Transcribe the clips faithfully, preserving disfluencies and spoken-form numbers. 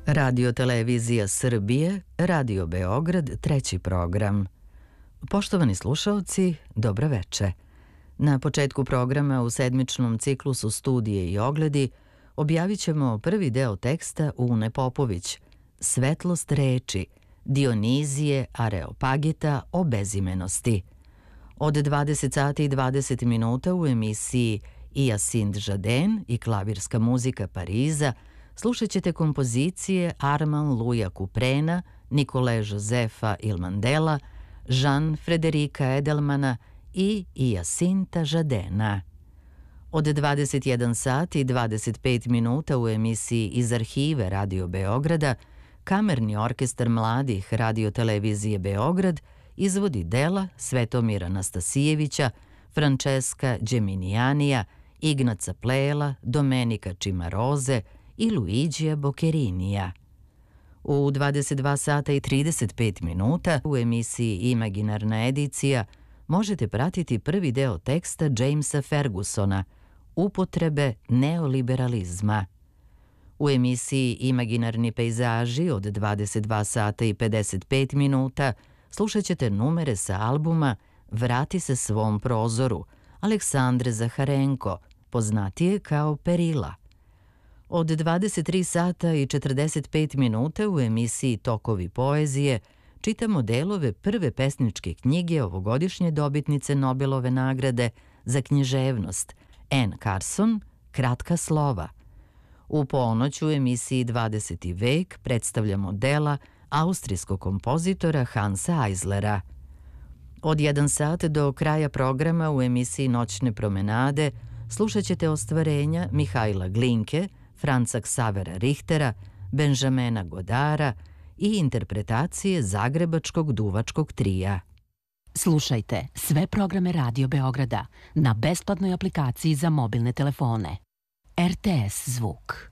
Radio Televizija Srbije, Radio Beograd, treći program. Poštovani slušalci, dobro veče. Na početku programa u sedmičnom ciklusu Studije i ogledi objavit ćemo prvi deo teksta Une Popović, Svetlost reči, Dionizije Areopagita o bezimenosti. Od dvadeset sati i dvadeset minuta u emisiji Hyacinthe Jardin i klavirska muzika Pariza slušat ćete kompozicije Armand Louisa Couperena, Nicole Josepha Ilmandela, Jean Frederika Edelmana i Hyacintha Jardina. Od dvadeset jedan sati i dvadeset pet minuta u emisiji Iz arhive Radio Beograda Kamerni orkestar mladih Radio Televizije Beograd izvodi dela Svetomira Anastasijevića, Francesca Geminianija, Ignaca Plela, Domenika Cimaroze i Luigija Bocherinija. U dvadeset dva sata i trideset pet minuta u emisiji Imaginarna edicija možete pratiti prvi deo teksta Jamesa Fergusona Upotrebe neoliberalizma. U emisiji Imaginarni pejzaži od dvadeset dva sata i pedeset pet minuta slušat ćete numere sa albuma Vrati se svom prozoru Aleksandre Zaharenko, poznatije kao Perila. Od dvadeset tri sata i četrdeset pet minuta u emisiji Tokovi poezije čitamo delove prve pesničke knjige ovogodišnje dobitnice Nobelove nagrade za književnost Anne Carson, Kratka slova. U ponoć u emisiji dvadeseti vek predstavljamo dela austrijskog kompozitora Hansa Eislera. Od jedan sat do kraja programa u emisiji Noćne promenade slušat ćete ostvarenja Mihajla Glinke, Franca Ksavera Richtera, Benjamina Godara i interpretacije Zagrebačkog duvačkog trija. Slušajte sve programe Radio Beograda na besplatnoj aplikaciji za mobilne telefone. R T S zvuk.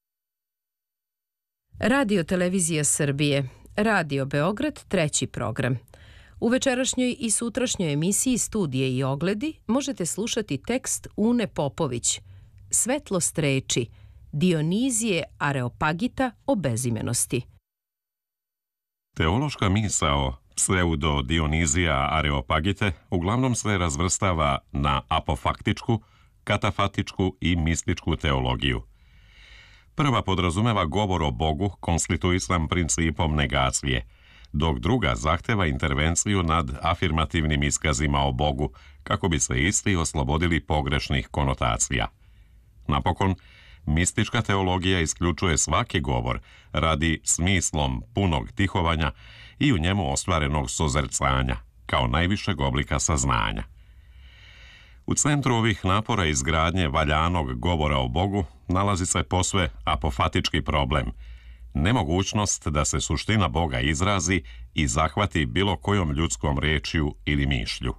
Radio Televizija Srbije, Radio Beograd, treći program. U večerašnjoj i sutrašnjoj emisiji Studije i ogledi možete slušati tekst Une Popović, Svetlost reči, Dionizije Areopagita o bezimenosti. Teološka misao pseudo Dionizija Areopagite uglavnom se razvrstava na apofaktičku, katafatičku i mističku teologiju. Prva podrazumeva govor o Bogu konstituisan principom negacije, dok druga zahteva intervenciju nad afirmativnim iskazima o Bogu kako bi se isti oslobodili pogrešnih konotacija. Napokon, mistička teologija isključuje svaki govor radi smislom punog tihovanja i u njemu ostvarenog sozercanja, kao najvišeg oblika saznanja. U centru ovih napora izgradnje valjanog govora o Bogu nalazi se posve apofatički problem, nemogućnost da se suština Boga izrazi i zahvati bilo kojom ljudskom rečju ili mišlju.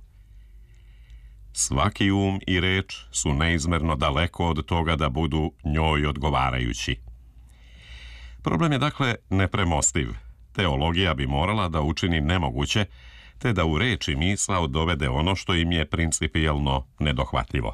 Svaki um i reč su neizmerno daleko od toga da budu njoj odgovarajući. Problem je dakle nepremostiv. Teologija bi morala da učini nemoguće, te da u reči misao dovede ono što im je principijelno nedohvatljivo.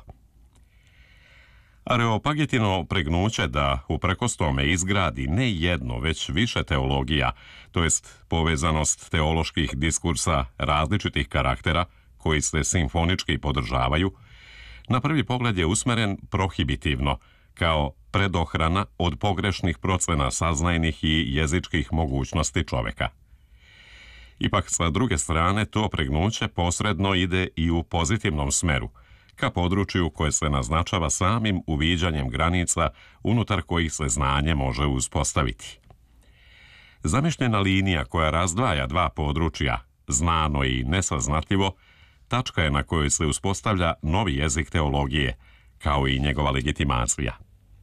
Areopagitino pregnuće da uprkos tome izgradi ne jedno, već više teologija, to jest povezanost teoloških diskursa različitih karaktera, koji se simfonički podržavaju, na prvi pogled je usmeren prohibitivno, kao predohrana od pogrešnih procena saznajnih i jezičkih mogućnosti čoveka. Ipak, sa druge strane, to pregnuće posredno ide i u pozitivnom smeru, ka području koje se naznačava samim uviđanjem granica unutar kojih se znanje može uspostaviti. Zamišljena linija koja razdvaja dva područja, znano i nesaznatljivo, tačka je na kojoj se uspostavlja novi jezik teologije, kao i njegova legitimacija.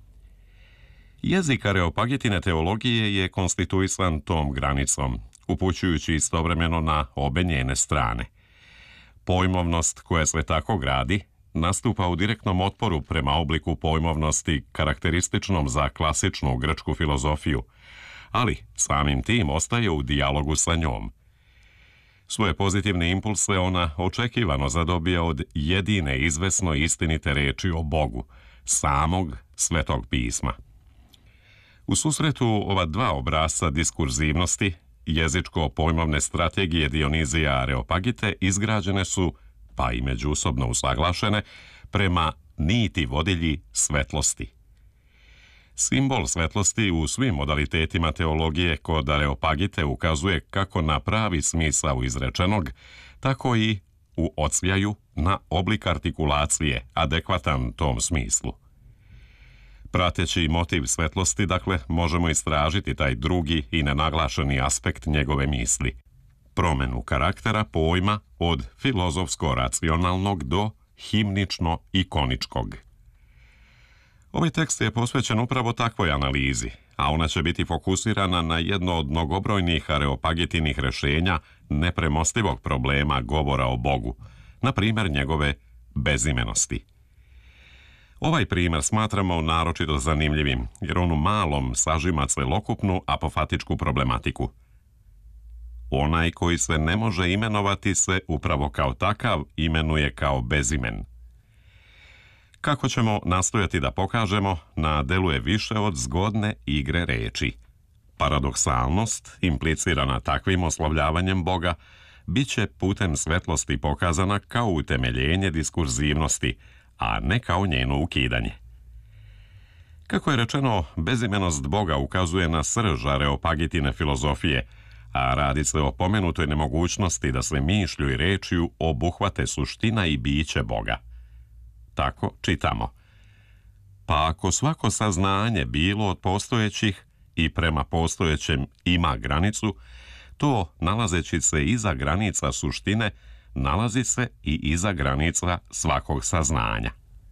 Jezik Areopagitine teologije je konstituisan tom granicom, upućujući istovremeno na obe njene strane. Pojmovnost koja se tako gradi nastupa u direktnom otporu prema obliku pojmovnosti karakterističnom za klasičnu grčku filozofiju, ali samim tim ostaje u dijalogu sa njom. Svoje pozitivne impulse ona očekivano zadobija od jedine izvesno istinite reči o Bogu, samog Svetog pisma. U susretu ova dva obrasca diskurzivnosti, jezičko-pojmovne strategije Dionizija Areopagite izgrađene su, pa i međusobno usaglašene, prema niti vodilji svetlosti. Simbol svetlosti u svim modalitetima teologije kod Areopagite ukazuje kako na pravi smisao izrečenog, tako i u odsvjaju na oblik artikulacije, adekvatan tom smislu. Prateći motiv svetlosti, dakle, možemo istražiti taj drugi i nenaglašeni aspekt njegove misli. Promenu karaktera pojma od filozofsko-racionalnog do himnično-ikoničkog. Ovaj tekst je posvećen upravo takvoj analizi, a ona će biti fokusirana na jedno od mnogobrojnih areopagitinih rešenja nepremostivog problema govora o Bogu, na primjer njegove bezimenosti. Ovaj primjer smatramo naročito zanimljivim, jer on u malom sažima celokupnu apofatičku problematiku. Onaj koji se ne može imenovati se upravo kao takav imenuje kao bezimen. Kako ćemo nastojati da pokažemo, na delu je više od zgodne igre reči. Paradoksalnost, implicirana takvim oslovljavanjem Boga, bit će putem svetlosti pokazana kao utemeljenje diskurzivnosti, a ne kao njeno ukidanje. Kako je rečeno, bezimenost Boga ukazuje na srž areopagitine filozofije, a radi se o pomenutoj nemogućnosti da se mišlju i rečju obuhvate suština i biće Boga. Tako čitamo. Pa ako svako saznanje bilo od postojećih i prema postojećem ima granicu, to, nalazeći se iza granica suštine, nalazi se i iza granica svakog saznanja.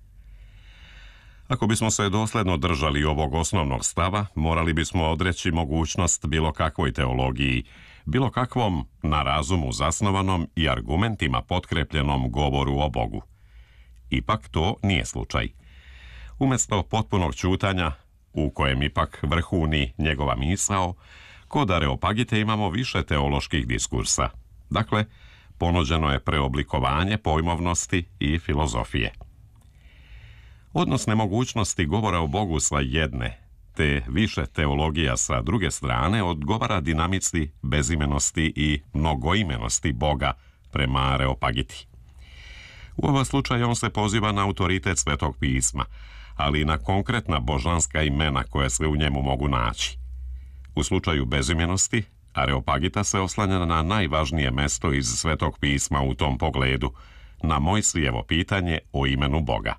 Ako bismo se dosledno držali ovog osnovnog stava, morali bismo odreći mogućnost bilo kakvoj teologiji, bilo kakvom na razumu zasnovanom i argumentima potkrepljenom govoru o Bogu. Ipak to nije slučaj. Umjesto potpunog ćutanja, u kojem ipak vrhuni njegova misao, kod Areopagite imamo više teoloških diskursa. Dakle, ponuđeno je preoblikovanje pojmovnosti i filozofije. Odnos nemogućnosti govora o Bogu sa jedne, te više teologija sa druge strane odgovara dinamici bezimenosti i mnogoimenosti Boga prema Areopagiti. U oba slučaja on se poziva na autoritet Svetog pisma, ali i na konkretna božanska imena koja se u njemu mogu naći. U slučaju bezimenosti, Areopagita se oslanja na najvažnije mesto iz Svetog pisma u tom pogledu, na Mojsijevo pitanje o imenu Boga.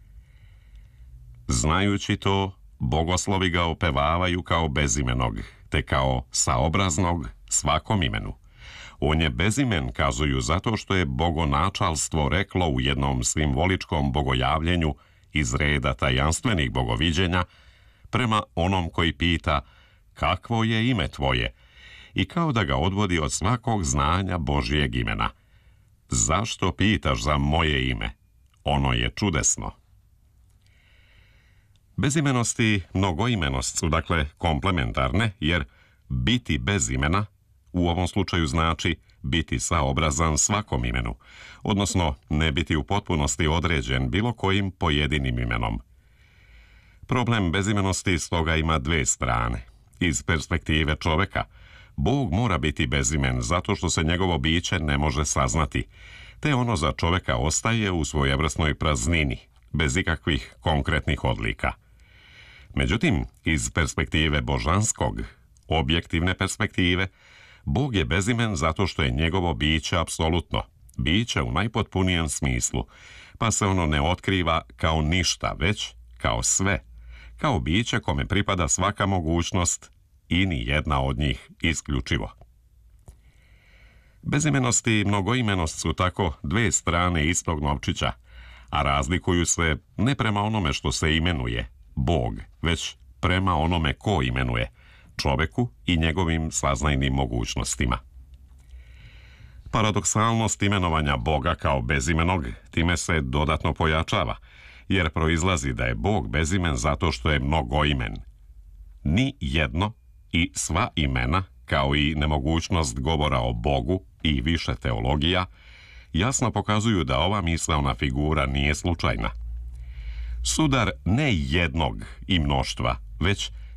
Znajući to, bogoslovi ga opevavaju kao bezimenog, te kao saobraznog svakom imenu. On je bezimen, kazuju, zato što je bogonačalstvo reklo u jednom simboličkom bogojavljenju iz reda tajanstvenih bogoviđenja prema onom koji pita kakvo je ime tvoje, i kao da ga odvodi od svakog znanja Božijeg imena. Zašto pitaš za moje ime? Ono je čudesno. Bezimenost i mnogoimenost su dakle komplementarne, jer biti bez imena u ovom slučaju znači biti saobrazan svakom imenu, odnosno ne biti u potpunosti određen bilo kojim pojedinim imenom. Problem bezimenosti stoga ima dve strane. Iz perspektive čoveka, Bog mora biti bezimen zato što se njegovo biće ne može saznati, te ono za čoveka ostaje u svojevrsnoj praznini, bez ikakvih konkretnih odlika. Međutim, iz perspektive božanskog, objektivne perspektive, Bog je bezimen zato što je njegovo biće apsolutno, biće u najpotpunijem smislu, pa se ono ne otkriva kao ništa, već kao sve, kao biće kome pripada svaka mogućnost i ni jedna od njih isključivo. Bezimenost i mnogoimenost su tako dve strane istog novčića, a razlikuju se ne prema onome što se imenuje, Bog, već prema onome ko imenuje, čoveku i njegovim saznajnim mogućnostima. Paradoksalnost imenovanja Boga kao bezimenog time se dodatno pojačava, jer proizlazi da je Bog bezimen zato što je mnogoimen. Ni jedno i sva imena, kao i nemogućnost govora o Bogu i više teologija, jasno pokazuju da ova misaona figura nije slučajna. Sudar ne jednog i mnoštva, već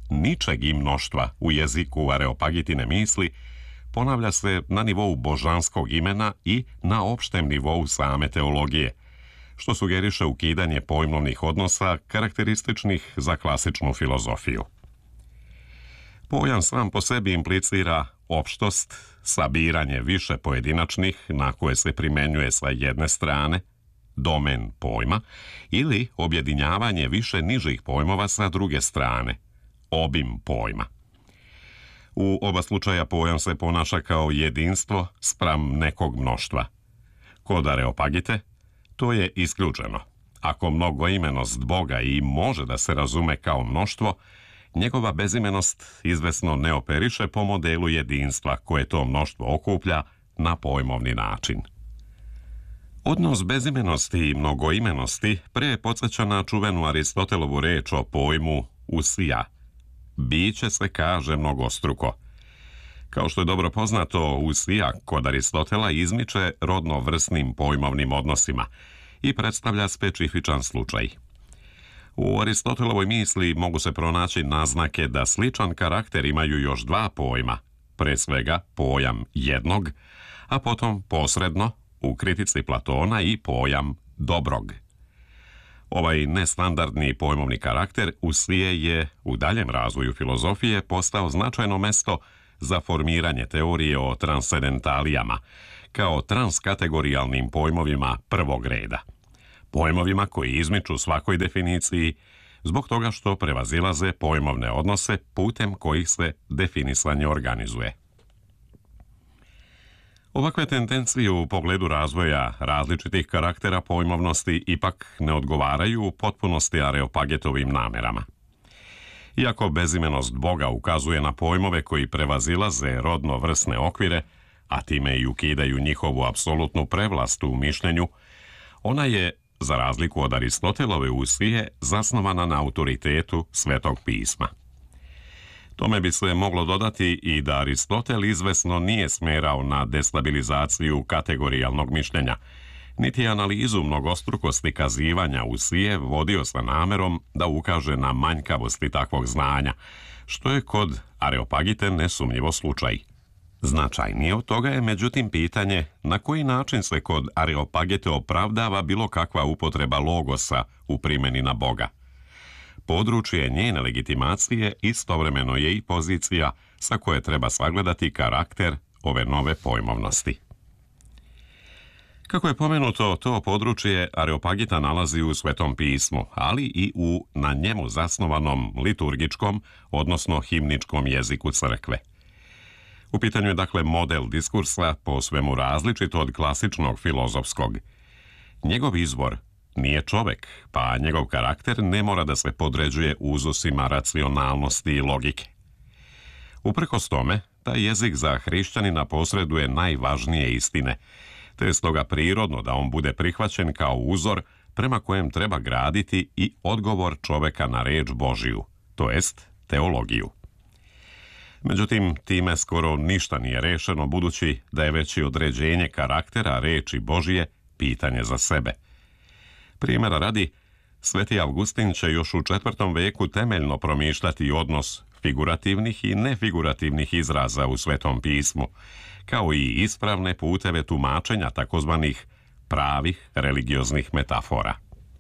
ničeg i mnoštva u jeziku Areopagitine misli ponavlja se na nivou božanskog imena i na opštem nivou same teologije, što sugeriše ukidanje pojmovnih odnosa karakterističnih za klasičnu filozofiju. Pojam sam po sebi implicira opštost, sabiranje više pojedinačnih na koje se primenjuje sa jedne strane, domen pojma, ili objedinjavanje više nižih pojmova sa druge strane, obim pojma. U oba slučaja pojam se ponaša kao jedinstvo spram nekog mnoštva. Kod Areopagite to je isključeno. Ako mnogoimenost Boga i može da se razume kao mnoštvo, njegova bezimenost izvesno ne operiše po modelu jedinstva koje to mnoštvo okuplja na pojmovni način. Odnos bezimenosti i mnogoimenosti pre podsjeća na čuvenu Aristotelovu reč o pojmu usija. Biće se kaže mnogostruko. Kao što je dobro poznato, usija kod Aristotela izmiče rodno-vrsnim pojmovnim odnosima i predstavlja specifičan slučaj. U Aristotelovoj misli mogu se pronaći naznake da sličan karakter imaju još dva pojma, pre svega pojam jednog, a potom posredno u kritici Platona i pojam dobrog. Ovaj nestandardni pojmovni karakter usije je u daljem razvoju filozofije postao značajno mesto za formiranje teorije o transcendentalijama, kao transkategorijalnim pojmovima prvog reda. Pojmovima koji izmiču svakoj definiciji zbog toga što prevazilaze pojmovne odnose putem kojih se definisanje organizuje. Ovakve tendencije u pogledu razvoja različitih karaktera pojmovnosti ipak ne odgovaraju u potpunosti Areopagitovim namerama. Iako bezimenost Boga ukazuje na pojmove koji prevazilaze rodno-vrsne okvire, a time i ukidaju njihovu apsolutnu prevlast u mišljenju, ona je, za razliku od Aristotelove usije, zasnovana na autoritetu Svetog pisma. Tome bi se moglo dodati i da Aristotel izvesno nije smerao na destabilizaciju kategorijalnog mišljenja, niti analizu mnogostrukosti kazivanja usije vodio sa namerom da ukaže na manjkavosti takvog znanja, što je kod Areopagite nesumnjivo slučaj. Značajnije od toga je međutim pitanje na koji način se kod Areopagite opravdava bilo kakva upotreba logosa u primjeni na Boga. Područje njene legitimacije istovremeno je i pozicija sa koje treba sagledati karakter ove nove pojmovnosti. Kako je pomenuto, to područje Areopagita nalazi u Svetom pismu, ali i u na njemu zasnovanom liturgičkom, odnosno himničkom jeziku crkve. U pitanju je dakle model diskursa po svemu različit od klasičnog filozofskog. Njegov izvor nije čovek, pa njegov karakter ne mora da se podređuje uzusima racionalnosti i logike. Uprkos tome, taj jezik za hrišćanina posreduje najvažnije istine, te je stoga prirodno da on bude prihvaćen kao uzor prema kojem treba graditi i odgovor čoveka na reč Božiju, to jest teologiju. Međutim, time skoro ništa nije rešeno, budući da je već i određenje karaktera reči Božije pitanje za sebe. Primjera radi, Sveti Avgustin će još u četvrtom veku temeljno promišljati odnos figurativnih i nefigurativnih izraza u Svetom pismu, kao i ispravne puteve tumačenja takozvanih pravih religioznih metafora.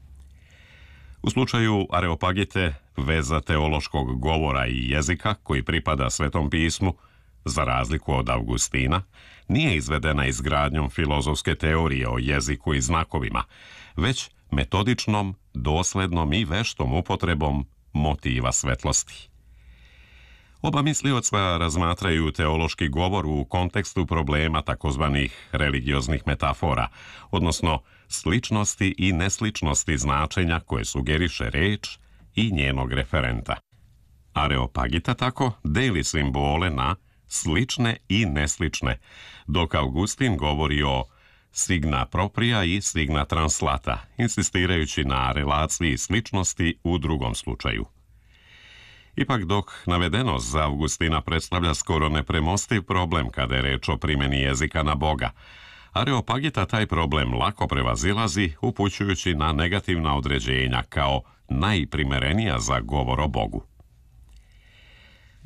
U slučaju Areopagite, veza teološkog govora i jezika koji pripada Svetom pismu, za razliku od Avgustina, nije izvedena izgradnjom filozofske teorije o jeziku i znakovima, već metodičnom, doslednom i veštom upotrebom motiva svetlosti. Oba mislioca razmatraju teološki govor u kontekstu problema takozvanih religioznih metafora, odnosno sličnosti i nesličnosti značenja koje sugeriše reč i njenog referenta. Areopagita tako deli simbole na slične i neslične, dok Augustin govori o signa propria i signa translata, insistirajući na relaciji sličnosti u drugom slučaju. Ipak dok navedeno za Augustina predstavlja skoro nepremostiv problem kada je reč o primjeni jezika na Boga, Areopagita taj problem lako prevazilazi upućujući na negativna određenja kao najprimerenija za govor o Bogu.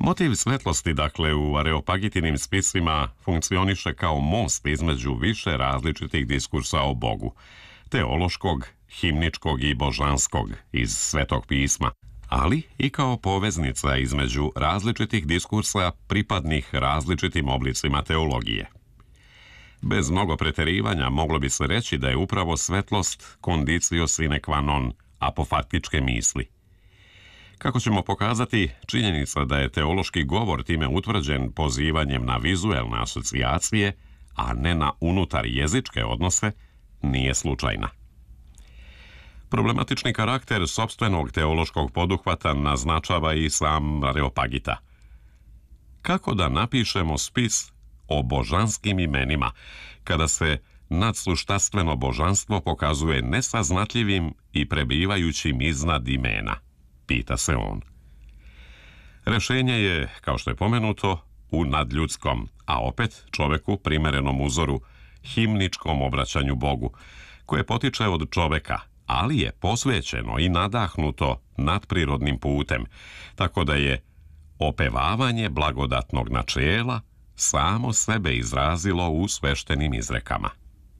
Motiv svetlosti, dakle, u Areopagitinim spisima funkcioniše kao most između više različitih diskursa o Bogu, teološkog, himničkog i božanskog iz Svetog pisma, ali i kao poveznica između različitih diskursa pripadnih različitim oblicima teologije. Bez mnogo preterivanja moglo bi se reći da je upravo svetlost condicio sine qua non apofaktičke misli. Kako ćemo pokazati, činjenica da je teološki govor time utvrđen pozivanjem na vizuelne asocijacije, a ne na unutar jezičke odnose, nije slučajna. Problematični karakter sopstvenog teološkog poduhvata naznačava i sam Areopagita. Kako da napišemo spis o božanskim imenima, kada se nadsluštastveno božanstvo pokazuje nesaznatljivim i prebivajućim iznad imena, pita se on. Rešenje je, kao što je pomenuto, u nadljudskom, a opet čoveku primerenom uzoru, himničkom obraćanju Bogu, koje potiče od čoveka, ali je posvećeno i nadahnuto nadprirodnim putem, tako da je opevavanje blagodatnog načela samo sebe izrazilo u sveštenim izrekama.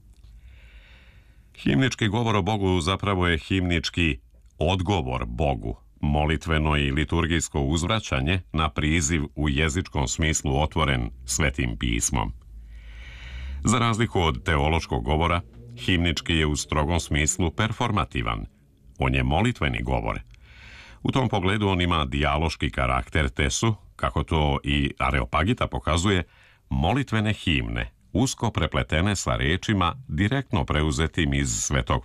Himnički govor o Bogu zapravo je himnički odgovor Bogu, molitveno i liturgijsko uzvraćanje na priziv u jezičkom smislu otvoren Svetim pismom. Za razliku od teološkog govora, himnički je u strogom smislu performativan. On je molitveni govor. U tom pogledu on ima dijaloški karakter, te su, kako to i Areopagita pokazuje, molitvene himne, usko prepletene sa rečima direktno preuzetim iz Svetog